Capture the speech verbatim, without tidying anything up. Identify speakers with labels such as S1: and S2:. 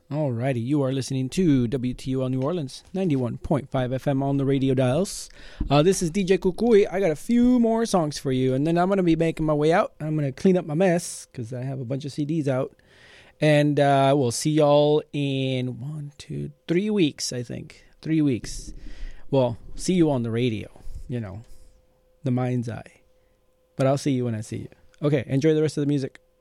S1: Alrighty, you are listening to W T U L New Orleans, ninety-one point five F M on the radio dials. Uh, this is D J Kukui. I got a few more songs for you, and then I'm going to be making my way out. I'm going to clean up my mess, because I have a bunch of C Ds out. And uh, we'll see y'all in one, two, three weeks, I think. Three weeks. Well, see you on the radio, you know, the mind's eye. But I'll see you when I see you. Okay, enjoy the rest of the music.